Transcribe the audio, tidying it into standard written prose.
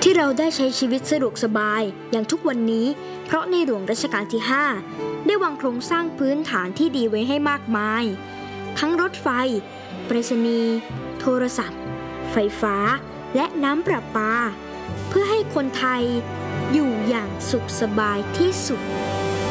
ที่เราได้ใช้ชีวิตสะดวกสบายอย่างทุกวันนี้เพราะในหลวงรัชกาลที่ 5ได้วางโครงสร้างพื้นฐานที่ดีไว้ให้มากมายทั้งรถไฟไปรษณีย์โทรศัพท์ไฟฟ้าและน้ำประปาเพื่อให้คนไทยอยู่อย่างสุขสบายที่สุด